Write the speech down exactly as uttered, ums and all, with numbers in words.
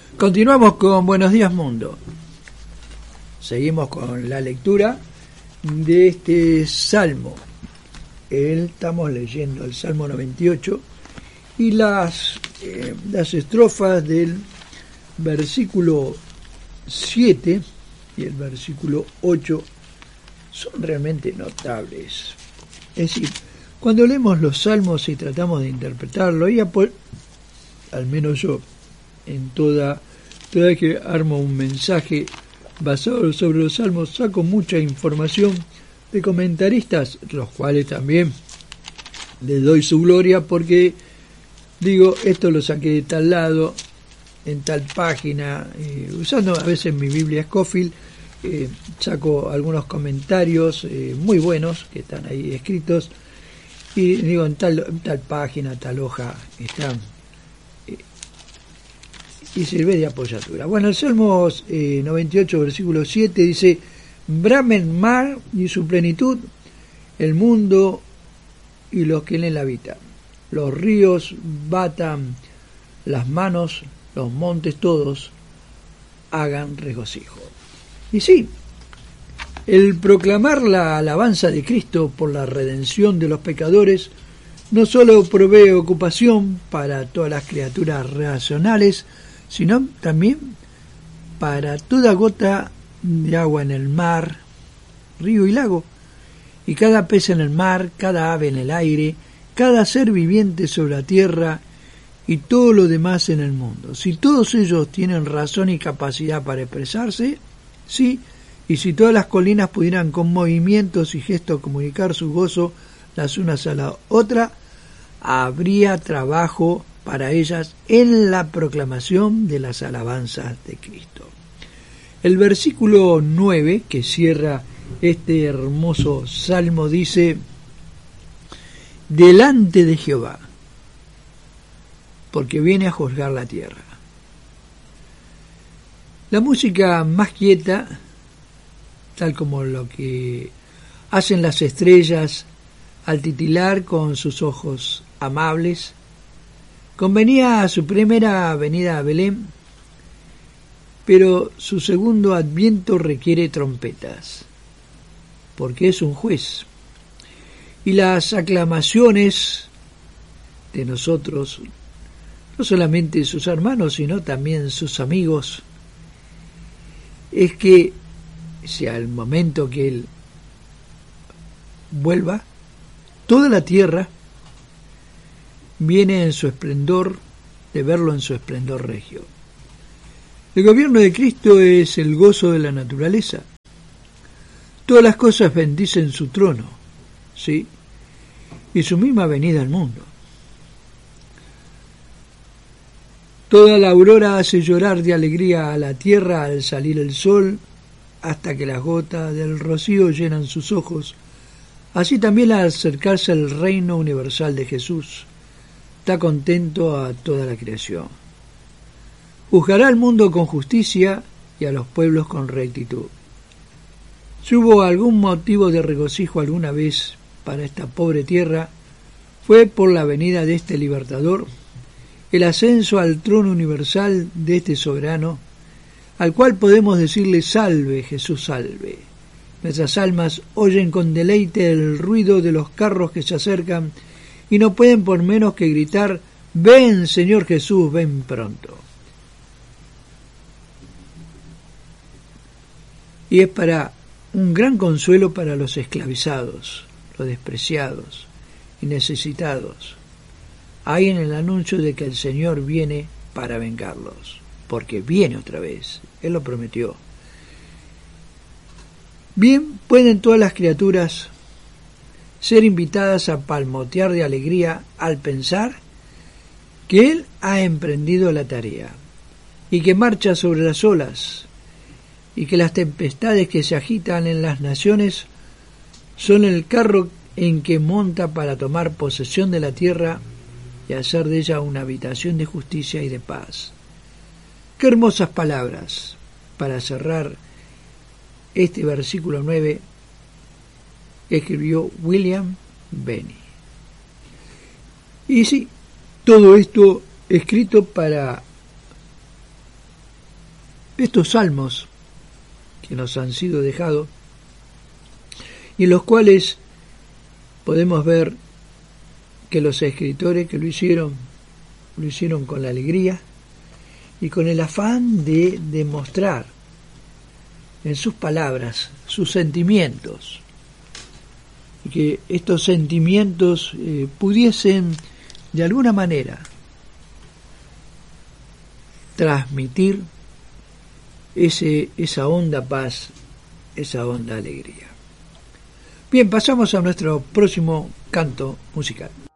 Continuamos con Buenos Días Mundo. Seguimos con la lectura de este salmo. Estamos leyendo el Salmo noventa y ocho y las, eh, las estrofas del versículo siete y el versículo ocho son realmente notables. Es decir, cuando leemos los salmos y tratamos de interpretarlo, y por, al menos yo, en toda, toda vez que armo un mensaje basado sobre los salmos, saco mucha información de comentaristas, los cuales también les doy su gloria, porque digo, esto lo saqué de tal lado, en tal página, eh, usando a veces mi Biblia Scofield, eh, saco algunos comentarios eh, muy buenos que están ahí escritos, y digo, en tal, en tal página, tal hoja, están, eh, y sirve de apoyatura. Bueno, el Salmo eh, noventa y ocho, versículo siete, dice: bramen mar y su plenitud, el mundo y los que en él habitan. Los ríos batan las manos, los montes todos hagan regocijo. Y sí, el proclamar la alabanza de Cristo por la redención de los pecadores no solo provee ocupación para todas las criaturas racionales, sino también para toda gota de agua en el mar, río y lago, y cada pez en el mar, cada ave en el aire, cada ser viviente sobre la tierra y todo lo demás en el mundo. Si todos ellos tienen razón y capacidad para expresarse, sí, y si todas las colinas pudieran con movimientos y gestos comunicar su gozo las unas a la otra, habría trabajo para ellas en la proclamación de las alabanzas de Cristo. El versículo nueve, que cierra este hermoso salmo, dice: delante de Jehová, porque viene a juzgar la tierra. La música más quieta, tal como lo que hacen las estrellas al titilar con sus ojos amables, convenía a su primera venida a Belén, pero su segundo adviento requiere trompetas, porque es un juez. Y las aclamaciones de nosotros, no solamente sus hermanos, sino también sus amigos, es que si al momento que Él vuelva, toda la tierra viene en su esplendor, de verlo en su esplendor regio. El gobierno de Cristo es el gozo de la naturaleza. Todas las cosas bendicen su trono, ¿sí? Y su misma venida al mundo. Toda la aurora hace llorar de alegría a la tierra al salir el sol, hasta que las gotas del rocío llenan sus ojos. Así también al acercarse al reino universal de Jesús, está contento a toda la creación. Juzgará al mundo con justicia y a los pueblos con rectitud. Si hubo algún motivo de regocijo alguna vez para esta pobre tierra, fue por la venida de este libertador, el ascenso al trono universal de este soberano, al cual podemos decirle: salve, Jesús, salve. Nuestras almas oyen con deleite el ruido de los carros que se acercan y no pueden por menos que gritar: ven, Señor Jesús, ven pronto. Y es para un gran consuelo para los esclavizados, los despreciados y necesitados. Hay en el anuncio de que el Señor viene para vengarlos, porque viene otra vez, Él lo prometió. Bien, pueden todas las criaturas ser invitadas a palmotear de alegría al pensar que Él ha emprendido la tarea y que marcha sobre las olas, y que las tempestades que se agitan en las naciones son el carro en que monta para tomar posesión de la tierra y hacer de ella una habitación de justicia y de paz. Qué hermosas palabras para cerrar este versículo nueve que escribió William Benney. Y sí, todo esto escrito para estos salmos que nos han sido dejados y en los cuales podemos ver que los escritores que lo hicieron, lo hicieron con la alegría y con el afán de demostrar en sus palabras sus sentimientos, y que estos sentimientos eh, pudiesen de alguna manera transmitir ese, esa honda paz, esa honda alegría. Bien, pasamos a nuestro próximo canto musical.